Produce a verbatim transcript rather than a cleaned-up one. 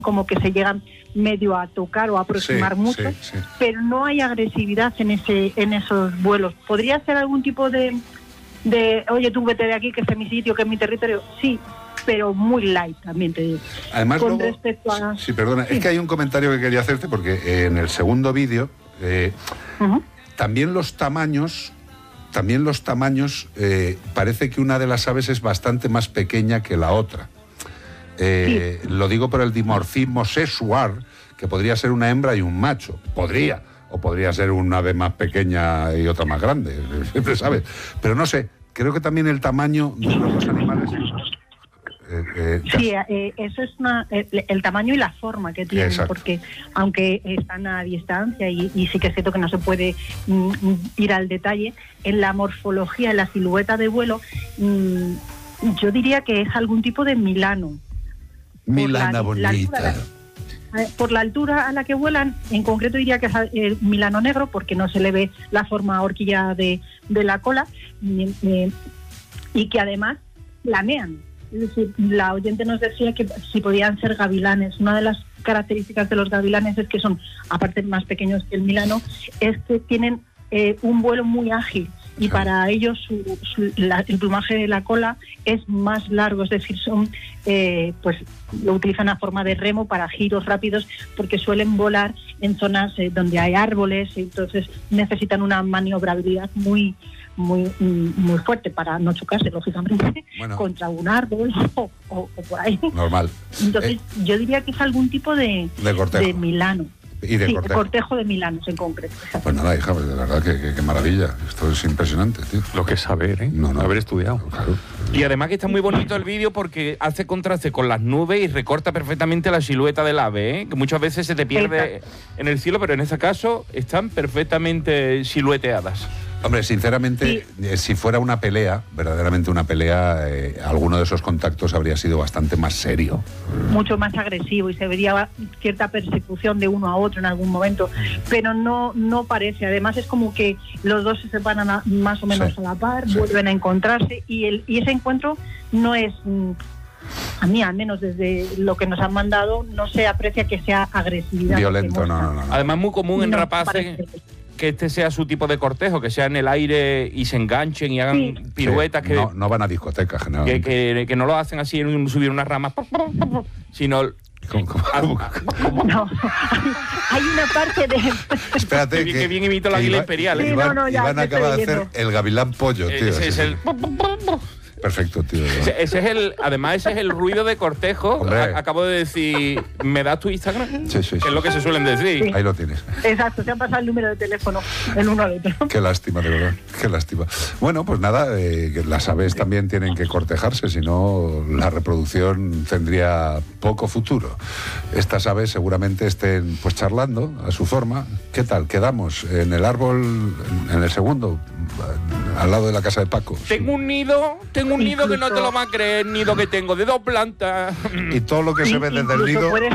como que se llegan medio a tocar o a aproximar sí, mucho, sí, sí. pero no hay agresividad en ese en esos vuelos. ¿Podría ser algún tipo de, de oye, tú vete de aquí, que este es mi sitio, que es mi territorio? Sí, pero muy light, también te digo. Además, Con luego, respecto a... Sí, perdona, sí. es que hay un comentario que quería hacerte, porque en el segundo vídeo, eh, uh-huh. también los tamaños... También los tamaños, eh, parece que una de las aves es bastante más pequeña que la otra. Eh, sí. Lo digo por el dimorfismo sexual, que podría ser una hembra y un macho. Podría. O podría ser una ave más pequeña y otra más grande. Siempre sabes. Pero no sé, creo que también el tamaño de los dos animales... Eh, eh, sí, eh, eso es una, el, el tamaño y la forma que tienen, exacto. Porque aunque están a distancia y, y sí que es cierto que no se puede mm, ir al detalle, en la morfología, en la silueta de vuelo, mm, yo diría que es algún tipo de milano. Milana por la, bonita. La altura, la, por la altura a la que vuelan, en concreto diría que es el milano negro, porque no se le ve la forma horquilla de, de la cola, eh, y que además planean. Es decir, la oyente nos decía que si podían ser gavilanes. Una de las características de los gavilanes es que son, aparte más pequeños que el milano, es que tienen eh, un vuelo muy ágil y claro. Para ellos su, su, la, el plumaje de la cola es más largo, es decir, son eh, pues lo utilizan a forma de remo para giros rápidos, porque suelen volar en zonas eh, donde hay árboles, y entonces necesitan una maniobrabilidad muy muy muy fuerte para no chocarse, lógicamente, bueno, contra un árbol o, o, o por ahí. Normal. Entonces, eh, yo diría que es algún tipo de, de, cortejo. de milano. Y de sí, cortejo. cortejo de milanos en concreto. Pues nada, hija, pues de verdad que, que, que maravilla. Esto es impresionante, tío. Lo que es saber, ¿eh? No, no. Haber estudiado. Claro. Y además que está muy bonito el vídeo porque hace contraste con las nubes y recorta perfectamente la silueta del ave, ¿eh? Que muchas veces se te pierde Exacto. en el cielo, pero en este caso están perfectamente silueteadas. Hombre, sinceramente, sí. eh, si fuera una pelea, verdaderamente una pelea, eh, alguno de esos contactos habría sido bastante más serio. Mucho más agresivo y se vería cierta persecución de uno a otro en algún momento, pero no no parece. Además es como que los dos se separan a, más o menos sí. a la par, sí. vuelven a encontrarse y, el, y ese encuentro no es... A mí, al menos desde lo que nos han mandado, no se aprecia que sea agresividad. Violento, no, no, no, no. Además, muy común en no, rapaces que este sea su tipo de cortejo, que sea en el aire y se enganchen y hagan sí. piruetas. Sí. Que no, no van a discotecas, generalmente. Que, que, que no lo hacen así en un, subir unas ramas, sino... ¿Cómo, cómo, cómo, cómo? No, hay una parte de... Espérate, que, que, que bien imito la águila imperial. Sí, ¿eh? Iván, no, no, ya, Iván acaba de hacer el gavilán pollo, tío. Ese es el... Perfecto, tío. Ese, ese es el, además, ese es el ruido de cortejo. A, acabo de decir, ¿me das tu Instagram? Sí, sí, sí. Que es lo que se suelen decir. Sí. Ahí lo tienes. Exacto, se han pasado el número de teléfono el uno al otro. Qué lástima, de verdad. Qué lástima. Bueno, pues nada, eh, que las aves también tienen que cortejarse, si no la reproducción tendría poco futuro. Estas aves seguramente estén pues charlando a su forma. ¿Qué tal? Quedamos en el árbol, en el segundo, al lado de la casa de Paco. Tengo sí. un nido, tengo un nido que no te lo vas a creer, nido que tengo de dos plantas. Y todo lo que se ve desde el nido